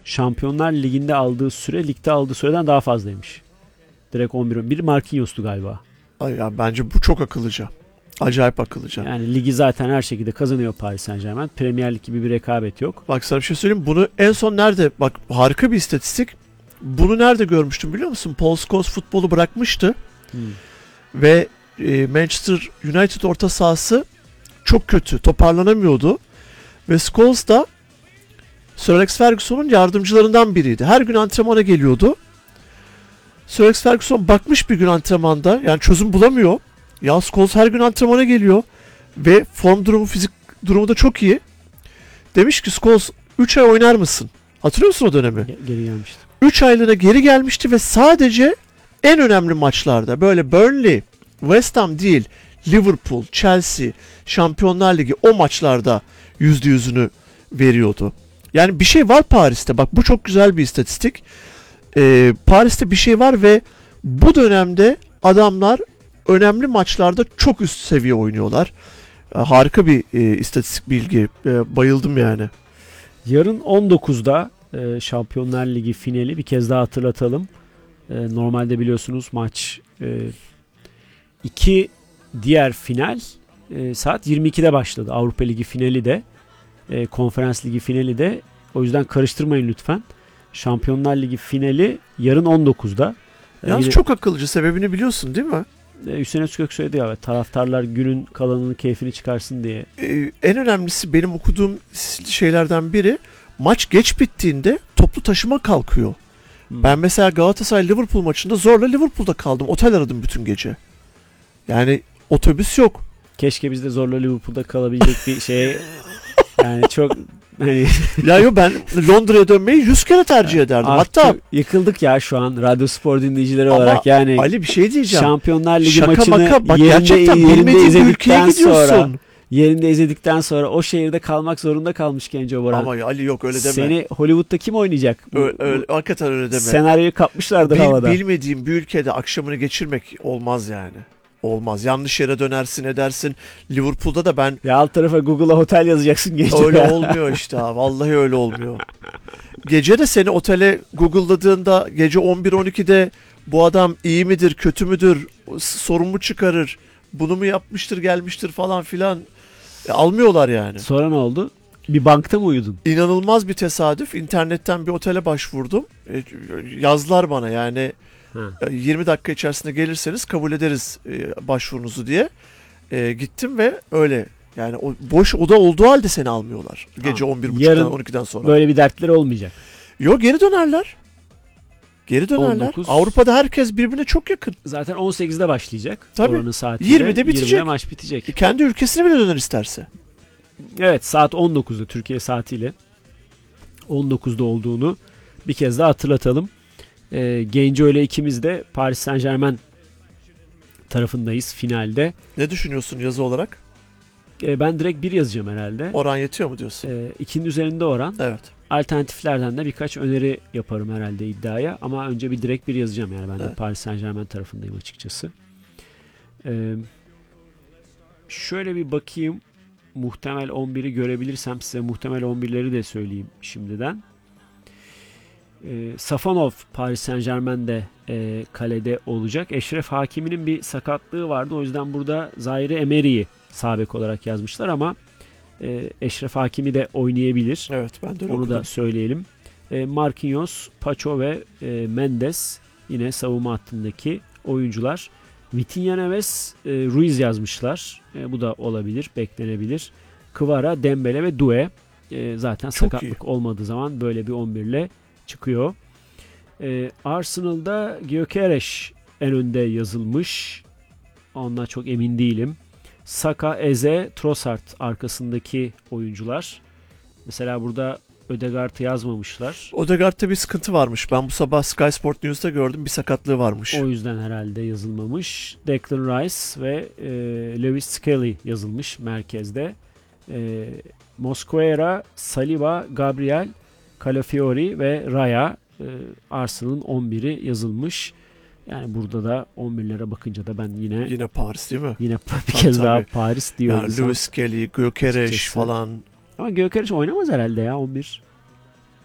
Şampiyonlar Ligi'nde aldığı süre ligde aldığı süreden daha fazlaymış. Direkt 11. Bir Marquinhos'tu galiba. Ay ya, bence bu çok akıllıca. Acayip akıllıca. Yani ligi zaten her şekilde kazanıyor Paris Saint-Germain. Premier Lig gibi bir rekabet yok. Bak sana bir şey söyleyeyim. Bunu en son nerede? Bak, harika bir istatistik. Bunu nerede görmüştüm biliyor musun? Paul Scholes futbolu bırakmıştı. Ve Manchester United orta sahası çok kötü. Toparlanamıyordu. Ve Scholes da Sir Alex Ferguson'un yardımcılarından biriydi. Her gün antrenmana geliyordu. Sir Alex Ferguson bakmış bir gün antrenmanda. Yani çözüm bulamıyor. Ya Scholes her gün antrenmana geliyor. Ve form durumu, fizik durumu da çok iyi. Demiş ki Scholes 3 ay oynar mısın? Hatırlıyor musun o dönemi? Geri gelmişti. 3 aylığına geri gelmişti ve sadece en önemli maçlarda, böyle Burnley, West Ham değil, Liverpool, Chelsea, Şampiyonlar Ligi, o maçlarda %100'ünü veriyordu. Yani bir şey var Paris'te. Bak, bu çok güzel bir istatistik. Paris'te bir şey var ve bu dönemde adamlar önemli maçlarda çok üst seviye oynuyorlar. Harika bir istatistik bilgi. Bayıldım yani. Yarın 19'da Şampiyonlar Ligi finali, bir kez daha hatırlatalım. Normalde biliyorsunuz maç 2 diğer final saat 22'de başladı. Avrupa Ligi finali de Konferans Ligi finali de, o yüzden karıştırmayın lütfen. Şampiyonlar Ligi finali yarın 19'da. Yalnız yine, çok akıllıca, sebebini biliyorsun değil mi? Hüseyin Özkök söyledi ya, taraftarlar günün kalanını keyfini çıkarsın diye. En önemlisi, benim okuduğum şeylerden biri, maç geç bittiğinde toplu taşıma kalkıyor. Ben mesela Galatasaray Liverpool maçında zorla Liverpool'da kaldım. Otel aradım bütün gece. Yani otobüs yok. Keşke biz de zorla Liverpool'da kalabilecek bir şeye, yani çok hani Ya yo, ben Londra'ya dönmeyi 100 kere tercih ederdim. Hatta yıkıldık ya şu an Radyo Spor dinleyicileri olarak. Yani Ali, bir şey diyeceğim. Şampiyonlar Ligi Şaka maçını maka, bak, yerinde gerçekten bilmediğin bir ülkeye gidiyorsun. Yerinde izledikten sonra o şehirde kalmak zorunda kalmış Genco Boran. Ama Ali, yok öyle deme. Seni Hollywood'da kim oynayacak? Öyle, hakikaten öyle deme. Senaryoyu kapmışlardır havada. Bilmediğim bir ülkede akşamını geçirmek olmaz yani. Olmaz. Yanlış yere dönersin, edersin. Liverpool'da da ben... Ya alt tarafa Google'a otel yazacaksın Genco. Öyle olmuyor işte abi. Vallahi öyle olmuyor. Gece de seni otele Google'ladığında gece 11-12'de bu adam iyi midir, kötü müdür, sorun mu çıkarır, bunu mu yapmıştır, gelmiştir falan filan. Almıyorlar yani. Sonra ne oldu? Bir bankta mı uyudun? İnanılmaz bir tesadüf. İnternetten bir otele başvurdum. Yazdılar bana yani 20 dakika içerisinde gelirseniz kabul ederiz başvurunuzu diye. Gittim ve öyle. Yani o boş oda olduğu halde seni almıyorlar. Gece 11.30'dan 12'den sonra. Böyle bir dertleri olmayacak. Yok, geri dönerler. Geri dönerler. 19. Avrupa'da herkes birbirine çok yakın. Zaten 18'de başlayacak. Tabii. Oranın saatiyle. 20'de bitecek. 20'de maç bitecek. Kendi ülkesine bile döner isterse. Evet, saat 19'da Türkiye saatiyle 19'da olduğunu bir kez daha hatırlatalım. Genco ile ikimiz de Paris Saint-Germain tarafındayız finalde. Ne düşünüyorsun yazı olarak? Ben direkt 1 yazacağım herhalde. Oran yetiyor mu diyorsun? 2'nin üzerinde oran. Evet. Alternatiflerden de birkaç öneri yaparım herhalde iddiaya. Ama önce bir direkt 1 yazacağım yani. Ben de Paris Saint-Germain tarafındayım açıkçası. Şöyle bir bakayım. Muhtemel 11'i görebilirsem size muhtemel 11'leri de söyleyeyim şimdiden. Safonov Paris Saint-Germain'de kalede olacak. Eşref Hakimi'nin bir sakatlığı vardı. O yüzden burada Zaire Emery'i sağ bek olarak yazmışlar ama Eşref Hakimi de oynayabilir. Evet, ben de öyle Onu okudum. da söyleyelim. Marquinhos, Pacho ve Mendes yine savunma hattındaki oyuncular. Vitinha, Neves, Ruiz yazmışlar. Bu da olabilir, beklenebilir. Kvara, Dembele ve Doué. Zaten Çok sakatlık iyi. olmadığı zaman böyle bir 11 ile çıkıyor. Arsenal'da Gyökeres en önde yazılmış. Ondan çok emin değilim. Saka, Eze, Trossard arkasındaki oyuncular. Mesela burada Ødegaard'ı yazmamışlar. Ødegaard'da bir sıkıntı varmış. Ben bu sabah Sky Sport News'ta gördüm, bir sakatlığı varmış. O yüzden herhalde yazılmamış. Declan Rice ve Lewis Skelly yazılmış merkezde. Mosquera, Saliba, Gabriel, Calafiori ve Raya Arsenal'ın 11'i yazılmış. Yani burada da 11'lere bakınca da ben yine Paris değil mi? Yine bir kez daha Paris diyorum. Yani Lewis Skelly, Gyökeres falan. Ama Gyökeres oynamaz herhalde ya 11.